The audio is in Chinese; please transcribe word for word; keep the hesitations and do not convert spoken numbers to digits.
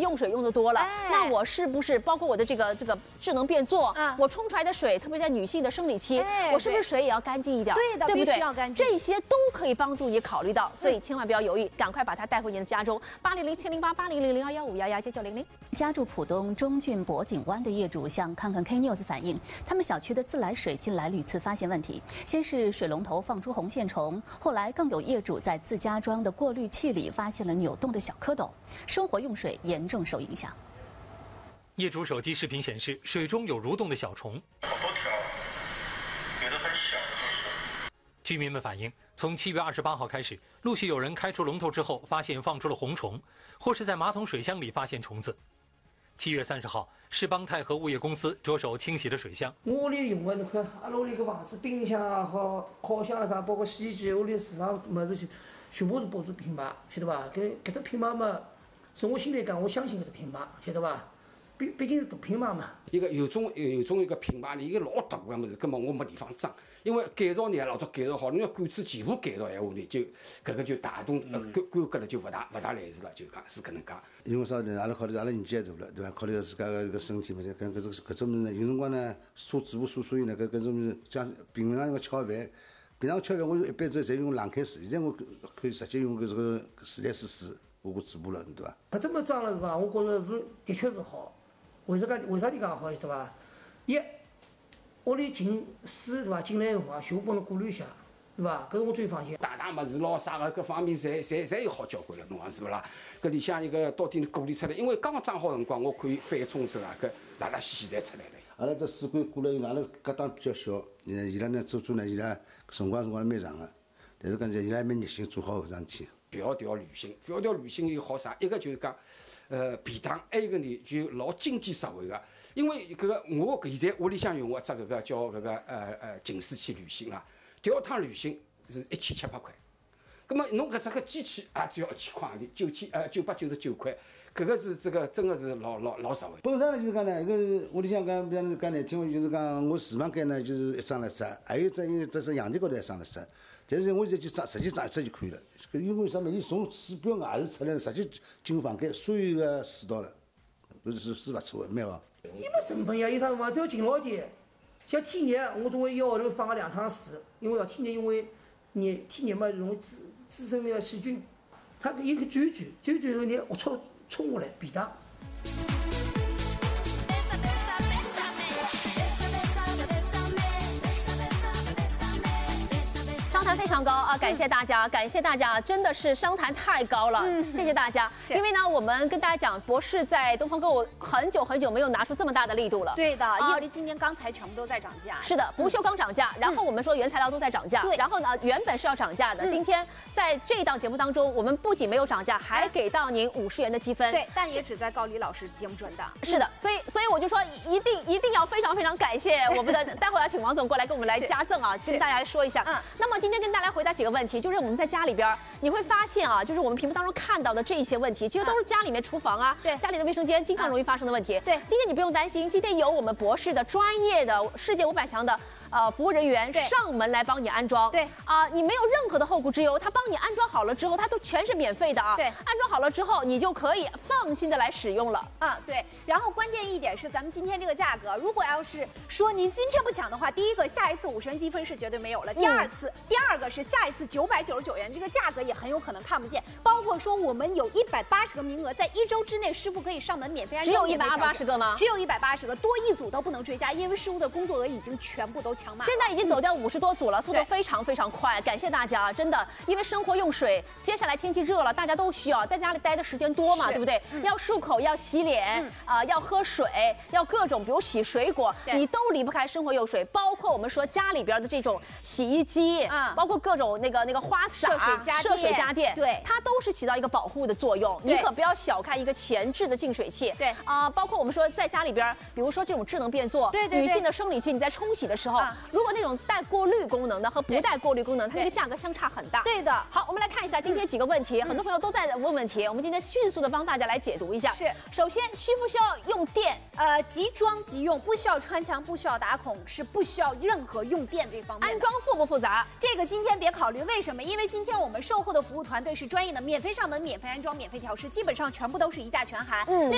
用水用的多了，哎、那我是不是包括我的这个这个智能变做，嗯、我冲出来的水，特别在女性的生理期，哎、我是不是水也要干净一点？ 对的， 对不对？ 要干净， 这些都可以帮助你考虑到，所以千万不要犹豫，赶快把它带回您的家中。八零零七零八八零零零二幺五幺幺九九零零。 家住浦东中郡博景湾的业主向看看 K News 反映，他们小区的自来水近来屡次发现问题，先是水龙头放出红线虫，后来更有业主在自家装的过滤器里发现了扭动的小蝌蚪，生活用水严重受影响。 业主手机视频显示，水中有蠕动的小虫， 好多条，有的很小，就是。 居民们反映，从七月二十八号开始，陆续有人开除龙头之后，发现放出了红虫，或是在马桶水箱里发现虫子。七月三十号，世邦泰和物业公司着手清洗了水箱。 我里用的你看，阿拉屋里个房子、冰箱啊和烤箱啊啥，包括洗衣机，屋里市场么子全部是保持平码，晓得吧？搿搿只平码嘛，从我心里讲，我相信搿只平码，晓得吧？毕毕竟是大平码嘛。 一个有种有种一个品牌里一个老大个么子，根本我没地方装，因为改造呢老早改造好，你要管子全部改造闲话呢，就搿个就大动呃管管搿了就勿大勿大来事了，就讲是搿能介。 因为啥呢？阿拉考虑阿拉年纪也大了，对伐？考虑到自家个搿身体嘛，搿搿种搿种物事呢，有辰光呢，所止步所所以呢，搿搿种物事像平常个吃好饭，平常吃饭我一般子侪用冷开水，现在我可以直接用搿这个自来水水，我我止步了，对伐？ 搿这么脏了是伐？我觉着是的确是好。为啥个？为啥你讲好？晓得伐？一，屋里进水是伐？进来以后啊，全部帮侬过滤一下，是伐？搿是我最放心。 大大么子咯，啥个各方面侪侪侪有好交关了，侬讲是勿啦？搿里向一个到底过滤出来，因为刚刚装好辰光，我可以翻冲之后啊，搿拉拉稀稀侪出来了。 阿拉这水管过来以后，阿拉隔档比较小，呃，伊拉呢做做呢，伊拉辰光辰光蛮长个，但是讲起伊拉还蛮热心做好搿桩事体。调调旅行，调调旅行有好啥？一个就是讲，呃，便当；还有一个呢就老经济实惠个。因为搿个我现在屋里向用个只搿个叫搿个呃呃净水器旅行啊，调趟旅行是一千七百块。葛么侬搿只个机器也只要一千块钿，九千呃九百九十九块，搿个是这个真个是老老老实惠。本身呢就是讲呢，搿屋里向讲，比方讲难听话，就是讲我厨房间呢就是一张垃圾，还有只因为这是阳台高头一张垃圾。但是我现在就装，直接装一只就可以了。因为啥么？伊从水表外头出来，直接进房间，所有个水道了，搿是是勿错的，蛮好。 你没成本呀，有啥辰光只要勤劳点。像天热，我总归一个号头放个两趟水，因为要天热，因为热天热嘛容易滋滋生那个细菌，它一个转转转转后你龌龊冲下来，便当。 商谈非常高啊！感谢大家，感谢大家，真的是商谈太高了，嗯、谢谢大家。因为呢，我们跟大家讲，博士在东方购物很久很久没有拿出这么大的力度了。 对的，因为今年钢材全部都在涨价。 是的，不锈钢涨价，然后我们说原材料都在涨价， 对。 然后呢，原本是要涨价的，今天在这一档节目当中，我们不仅没有涨价，还给到您五十元的积分。 对，但也只在高李老师节目准的。 是的，所以所以我就说，一定一定要非常非常感谢我们的，待会儿要请王总过来跟我们来加赠啊，跟大家来说一下。嗯。那么今天跟大家回答几个问题，就是我们在家里边，你会发现啊，就是我们屏幕当中看到的这一些问题，其实都是家里面厨房啊，对，家里的卫生间经常容易发生的问题。对，今天你不用担心，今天有我们博士的专业的世界五百强的呃服务人员上门来帮你安装。对啊、呃，你没有任何的后顾之忧，他帮你安装好了之后，它都全是免费的啊。对，安装好了之后，你就可以放心的来使用了。 啊，对。然后关键一点是，咱们今天这个价格，如果要是说您今天不抢的话，第一个下一次五十元积分是绝对没有了，第二次，嗯、第二个是下一次九百九十九元，这个价格也很有可能看不见。包括说我们有一百八十个名额，在一周之内，师傅可以上门免费安装。 只有一百八十个吗？ 只有一百八十个，多一组都不能追加，因为师傅的工作额已经全部都抢满了。 现在已经走掉五十多组了，速度非常非常快，感谢大家，真的，因为生活用水，接下来天气热了，大家都需要在家里待的时间多嘛，对不对？嗯、要漱口，要洗脸，啊、嗯呃，要喝水，要各种，比如洗水果，你都离不开生活用水。包括我们说家里边的这种洗衣机，啊、嗯，包括各种那个那个花洒、 涉水家电， 涉水家电， 对， 它都是起到一个保护的作用。你可不要小看一个前置的净水器，对啊、呃，包括我们说在家里边，比如说这种智能变做，对对对，女性的生理期，你在冲洗的时候，啊、如果那种带过滤功能的和不带过滤功能，它这个价格相差很大。 对的。 好，我们来看一下今天几个问题，嗯、很多朋友都在问问题，我们今天迅速的帮大家来解读一下。是，首先需不需要用电？ 呃，即装即用，不需要穿墙，不需要打孔，是不需要任何用电这方面。 安装复不复杂？ 这个今天别考虑，为什么？因为今天我们售后的服务团队是专业的，免费上门、免费安装、免费调试，基本上全部都是一价全含。嗯。